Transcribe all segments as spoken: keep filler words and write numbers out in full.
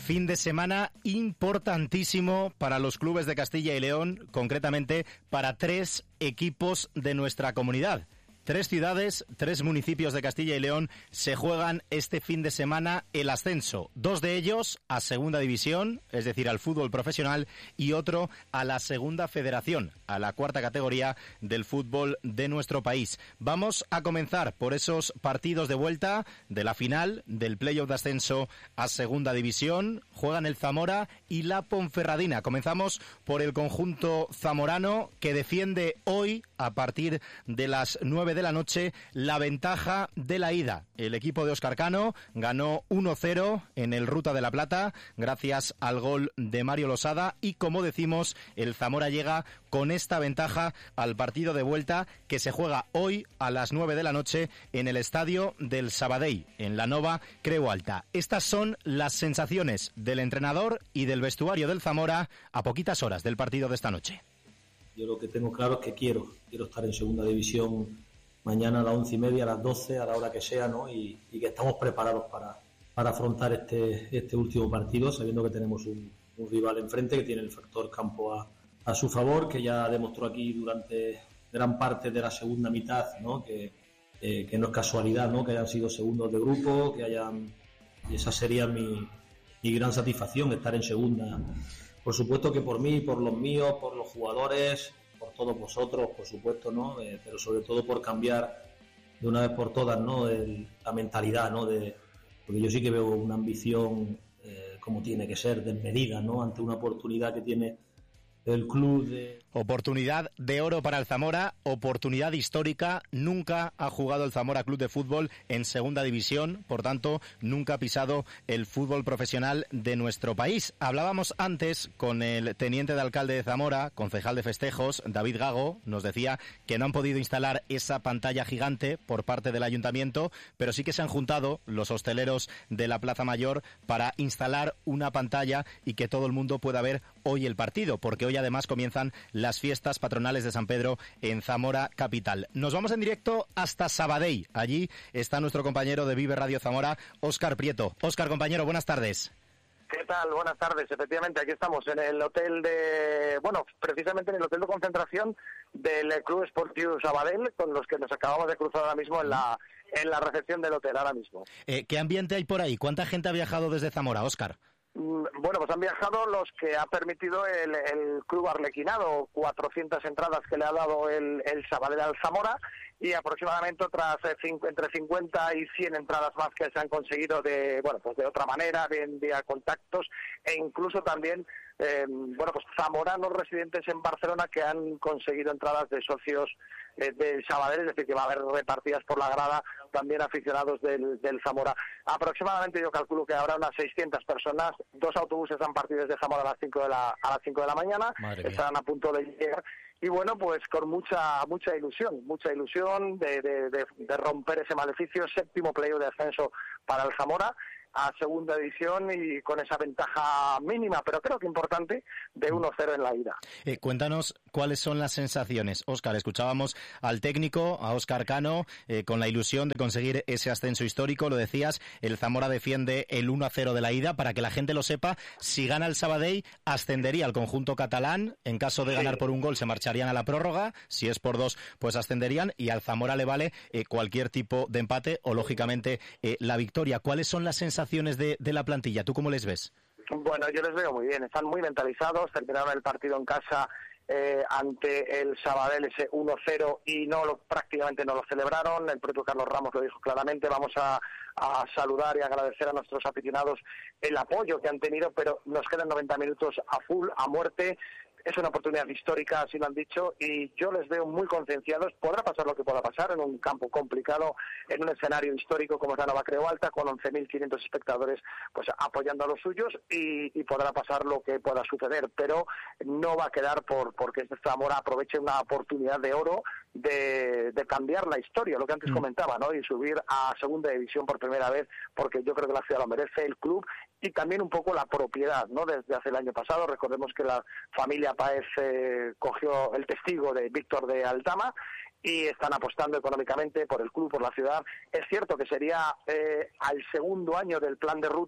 Fin de semana importantísimo para los clubes de Castilla y León, concretamente para tres equipos de nuestra comunidad. Tres ciudades, tres municipios de Castilla y León se juegan este fin de semana el ascenso. Dos de ellos a Segunda División, es decir, al fútbol profesional, y otro a la Segunda Federación, a la cuarta categoría del fútbol de nuestro país. Vamos a comenzar por esos partidos de vuelta de la final del playoff de ascenso a Segunda División. Juegan el Zamora y la Ponferradina. Comenzamos por el conjunto zamorano, que defiende hoy, a partir de las nueve de la noche, la ventaja de la ida. El equipo de Óscar Cano ganó uno cero en el Ruta de la Plata gracias al gol de Mario Losada, y como decimos, el Zamora llega con esta ventaja al partido de vuelta, que se juega hoy a las nueve de la noche en el estadio del Sabadell, en la Nova Creu Alta. Estas son las sensaciones del entrenador y del vestuario del Zamora a poquitas horas del partido de esta noche. Yo lo que tengo claro es que quiero, quiero estar en Segunda División mañana a las once y media, a las doce, a la hora que sea, ¿no? Y, y que estamos preparados para, para afrontar este, este último partido, sabiendo que tenemos un, un rival enfrente que tiene el factor campo a, a su favor, que ya demostró aquí durante gran parte de la segunda mitad, ¿no? Que, eh, que no es casualidad, ¿no? Que hayan sido segundos de grupo, que hayan... Y esa sería mi, mi gran satisfacción, estar en segunda. Por supuesto que por mí, por los míos, por los jugadores, por todos vosotros, por supuesto, ¿no? Eh, pero sobre todo por cambiar de una vez por todas, ¿no? El, la mentalidad, ¿no? De, porque yo sí que veo una ambición eh, como tiene que ser, desmedida, ¿no? Ante una oportunidad que tiene el club de... Oportunidad de oro para el Zamora, oportunidad histórica. Nunca ha jugado el Zamora Club de Fútbol en Segunda División, por tanto, nunca ha pisado el fútbol profesional de nuestro país. Hablábamos antes con el teniente de alcalde de Zamora, concejal de festejos, David Gago. Nos decía que no han podido instalar esa pantalla gigante por parte del ayuntamiento, pero sí que se han juntado los hosteleros de la Plaza Mayor para instalar una pantalla y que todo el mundo pueda ver hoy el partido, porque hoy además comienzan las fiestas patronales de San Pedro en Zamora capital. Nos vamos en directo hasta Sabadell. Allí está nuestro compañero de Vive Radio Zamora, Óscar Prieto. Óscar, compañero, buenas tardes. ¿Qué tal? Buenas tardes. Efectivamente, aquí estamos en el hotel de... Bueno, precisamente en el hotel de concentración del Club Esportiu Sabadell, con los que nos acabamos de cruzar ahora mismo en la, en la recepción del hotel, ahora mismo. Eh, ¿Qué ambiente hay por ahí? ¿Cuánta gente ha viajado desde Zamora, Óscar? Bueno, pues han viajado los que ha permitido el, el Club Arlequinado, cuatrocientas entradas que le ha dado el, el Sabadell al Zamora, y aproximadamente otras eh, cinco, entre cincuenta y cien entradas más que se han conseguido de, bueno, pues de otra manera, bien vía contactos, e incluso también eh, bueno, pues zamoranos residentes en Barcelona que han conseguido entradas de socios eh, del Sabadell, es decir, que va a haber repartidas por la grada también aficionados del, del Zamora. Aproximadamente yo calculo que habrá unas seiscientas personas. Dos autobuses han partido desde Zamora a las cinco de la, a las cinco de la mañana, estarán a punto de llegar. Y bueno, pues con mucha mucha ilusión, mucha ilusión de, de, de, de romper ese maleficio, séptimo playoff de ascenso para el Zamora a Segunda División, y con esa ventaja mínima, pero creo que importante, de uno cero en la ida. Eh, cuéntanos cuáles son las sensaciones. Óscar, escuchábamos al técnico, a Óscar Cano, eh, con la ilusión de conseguir ese ascenso histórico. Lo decías, el Zamora defiende el uno a cero de la ida. Para que la gente lo sepa, si gana el Sabadell, ascendería al conjunto catalán. En caso de ganar sí. por un gol, se marcharían a la prórroga. Si es por dos, pues ascenderían. Y al Zamora le vale eh, cualquier tipo de empate o, lógicamente, eh, la victoria. ¿Cuáles son las sensaciones De, de la plantilla? ¿Tú cómo les ves? Bueno, yo les veo muy bien, están muy mentalizados, terminaron el partido en casa eh, ante el Sabadell ese uno cero y no lo, prácticamente no lo celebraron. El propio Carlos Ramos lo dijo claramente. Vamos a, a saludar y agradecer a nuestros aficionados el apoyo que han tenido, pero nos quedan noventa minutos a full, a muerte. Es una oportunidad histórica, así lo han dicho, y yo les veo muy concienciados. Podrá pasar lo que pueda pasar en un campo complicado, en un escenario histórico como es la Nova Creu Alta, con once mil quinientos espectadores pues apoyando a los suyos, y, y podrá pasar lo que pueda suceder, pero no va a quedar por porque este Zamora aproveche una oportunidad de oro de, de cambiar la historia, lo que antes mm. comentaba, ¿no? Y subir a Segunda División por primera vez, porque yo creo que la ciudad lo merece, el club, y también un poco la propiedad, ¿no? Desde hace el año pasado, recordemos que la familia Páez eh, cogió el testigo de Víctor de Altama y están apostando económicamente por el club, por la ciudad. Es cierto que sería eh, al segundo año del plan de ruta,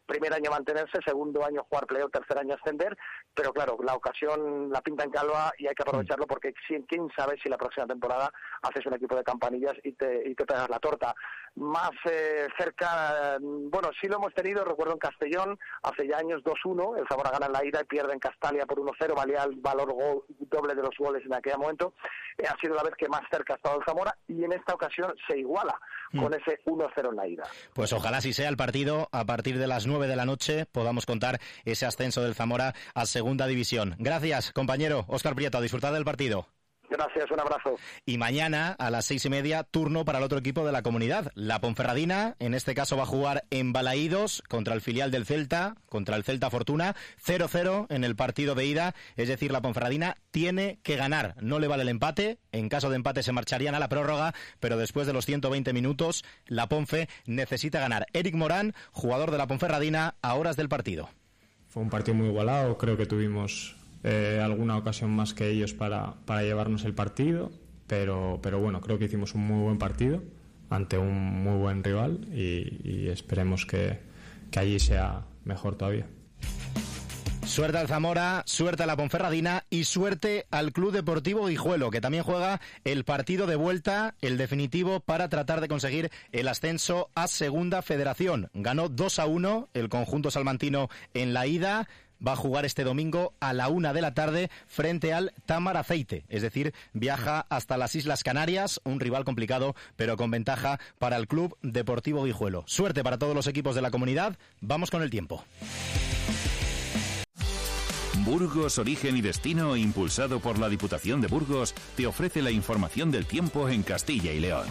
primer año mantenerse, segundo año jugar playoff, tercer año ascender, pero claro, la ocasión la pinta en calva y hay que aprovecharlo porque quién sabe si la próxima temporada haces un equipo de campanillas y te, y te pegas la torta. Más eh, cerca, bueno, sí lo hemos tenido, recuerdo en Castellón, hace ya años dos uno, el Zamora gana en la ida y pierde en Castalia por uno cero, valía el valor gol, doble de los goles en aquel momento, eh, ha sido la vez que más cerca ha estado el Zamora y en esta ocasión se iguala mm. con ese uno cero en la ida. Pues ojalá si sea el partido, a partir de las nueve de la noche podamos contar ese ascenso del Zamora a Segunda División. Gracias, compañero Óscar Prieto, a disfrutar del partido. Gracias, un abrazo. Y mañana a las seis y media, turno para el otro equipo de la comunidad. La Ponferradina, en este caso va a jugar en Balaídos contra el filial del Celta, contra el Celta Fortuna, cero cero en el partido de ida. Es decir, la Ponferradina tiene que ganar. No le vale el empate. En caso de empate se marcharían a la prórroga, pero después de los ciento veinte minutos, la Ponfe necesita ganar. Eric Morán, jugador de la Ponferradina, a horas del partido. Fue un partido muy igualado. Creo que tuvimos Eh, alguna ocasión más que ellos para, para llevarnos el partido, pero, pero bueno, creo que hicimos un muy buen partido ante un muy buen rival y, y esperemos que, que allí sea mejor todavía. Suerte al Zamora, suerte a la Ponferradina y suerte al Club Deportivo Guijuelo, que también juega el partido de vuelta, el definitivo, para tratar de conseguir el ascenso a Segunda Federación. Ganó dos a uno el conjunto salmantino en la ida. Va a jugar este domingo a la una de la tarde frente al Támara Aceite. Es decir, viaja hasta las Islas Canarias, un rival complicado, pero con ventaja para el Club Deportivo Guijuelo. Suerte para todos los equipos de la comunidad. Vamos con el tiempo. Burgos, Origen y Destino, impulsado por la Diputación de Burgos, te ofrece la información del tiempo en Castilla y León.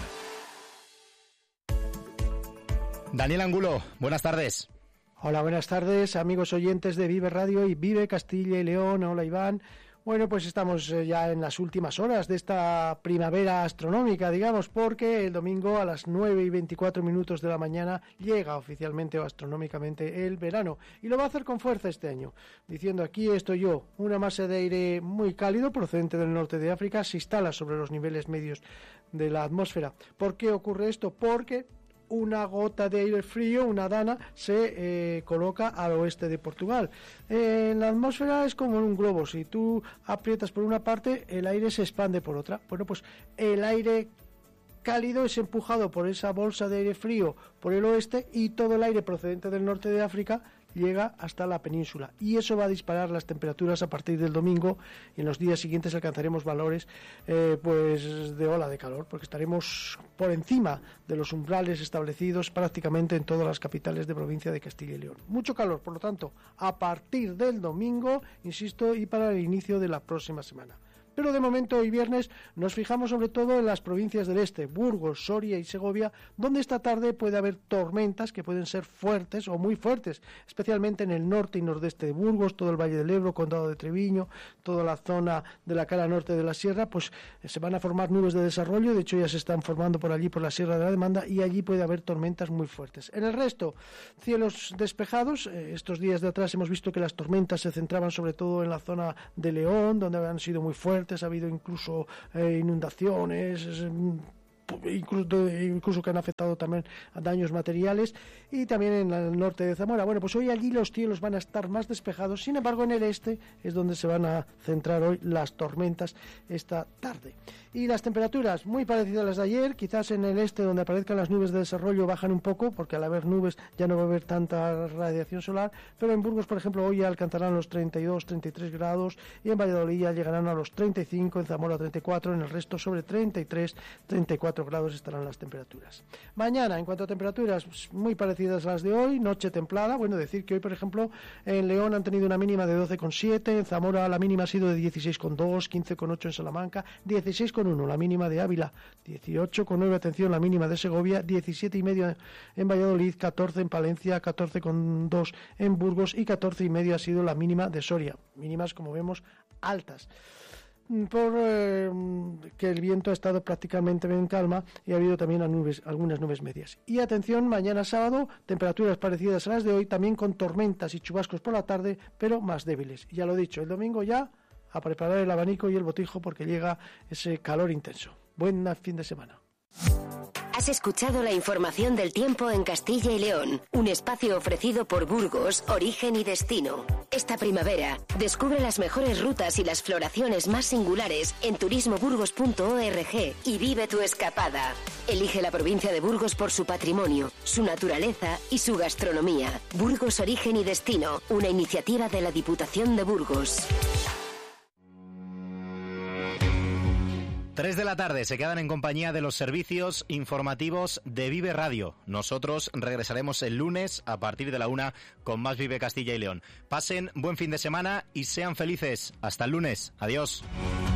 Daniel Angulo, buenas tardes. Hola, buenas tardes, amigos oyentes de Vive Radio y Vive Castilla y León. Hola, Iván. Bueno, pues estamos ya en las últimas horas de esta primavera astronómica, digamos, porque el domingo a las nueve y veinticuatro minutos de la mañana llega oficialmente o astronómicamente el verano. Y lo va a hacer con fuerza este año. Diciendo aquí estoy yo, una masa de aire muy cálido procedente del norte de África se instala sobre los niveles medios de la atmósfera. ¿Por qué ocurre esto? Porque una gota de aire frío, una dana, se eh, coloca al oeste de Portugal. Eh, en la atmósfera es como en un globo. Si tú aprietas por una parte, el aire se expande por otra. Bueno, pues el aire cálido es empujado por esa bolsa de aire frío por el oeste y todo el aire procedente del norte de África llega hasta la península y eso va a disparar las temperaturas a partir del domingo y en los días siguientes alcanzaremos valores eh, pues de ola de calor porque estaremos por encima de los umbrales establecidos prácticamente en todas las capitales de provincia de Castilla y León. Mucho calor, por lo tanto, a partir del domingo, insisto, y para el inicio de la próxima semana. Pero de momento hoy viernes nos fijamos sobre todo en las provincias del este, Burgos, Soria y Segovia, donde esta tarde puede haber tormentas que pueden ser fuertes o muy fuertes, especialmente en el norte y nordeste de Burgos, todo el Valle del Ebro, Condado de Treviño, toda la zona de la cara norte de la sierra, pues se van a formar nubes de desarrollo, de hecho ya se están formando por allí por la Sierra de la Demanda y allí puede haber tormentas muy fuertes. En el resto, cielos despejados, estos días de atrás hemos visto que las tormentas se centraban sobre todo en la zona de León, donde han sido muy fuertes, ha habido incluso eh, inundaciones, incluso, incluso que han afectado también a daños materiales, y también en el norte de Zamora. Bueno, pues hoy allí los cielos van a estar más despejados, sin embargo en el este es donde se van a centrar hoy las tormentas esta tarde. Y las temperaturas muy parecidas a las de ayer, quizás en el este donde aparezcan las nubes de desarrollo bajan un poco, porque al haber nubes ya no va a haber tanta radiación solar, pero en Burgos, por ejemplo, hoy alcanzarán los treinta y dos, treinta y tres grados, y en Valladolid ya llegarán a los treinta y cinco, en Zamora treinta y cuatro, en el resto sobre treinta y tres, treinta y cuatro grados estarán las temperaturas. Mañana, en cuanto a temperaturas, muy parecidas a las de hoy, noche templada, bueno, decir que hoy, por ejemplo, en León han tenido una mínima de doce coma siete, en Zamora la mínima ha sido de dieciséis coma dos, quince coma ocho en Salamanca, dieciséis coma uno la mínima de Ávila, dieciocho coma nueve, atención, la mínima de Segovia, diecisiete coma cinco en Valladolid, catorce en Palencia, catorce coma dos en Burgos y catorce coma cinco ha sido la mínima de Soria, mínimas, como vemos, altas. Por eh, que el viento ha estado prácticamente en calma y ha habido también a nubes, algunas nubes medias. Y atención, mañana sábado, temperaturas parecidas a las de hoy, también con tormentas y chubascos por la tarde, pero más débiles. Ya lo he dicho, el domingo ya a preparar el abanico y el botijo porque llega ese calor intenso. Buen fin de semana. Has escuchado la información del tiempo en Castilla y León, un espacio ofrecido por Burgos, Origen y Destino. Esta primavera, descubre las mejores rutas y las floraciones más singulares en turismo burgos punto org y vive tu escapada. Elige la provincia de Burgos por su patrimonio, su naturaleza y su gastronomía. Burgos, Origen y Destino, una iniciativa de la Diputación de Burgos. Tres de la tarde se quedan en compañía de los servicios informativos de Vive Radio. Nosotros regresaremos el lunes a partir de la una con más Vive Castilla y León. Pasen buen fin de semana y sean felices. Hasta el lunes. Adiós.